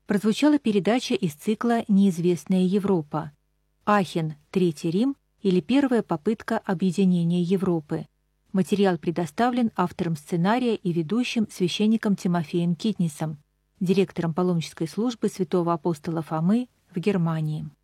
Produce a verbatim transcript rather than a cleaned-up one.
прозвучала передача из цикла «Неизвестная Европа». Ахен, Третий Рим или первая попытка объединения Европы. Материал предоставлен автором сценария и ведущим священником Тимофеем Китнисом, директором паломнической службы святого апостола Фомы в Германии.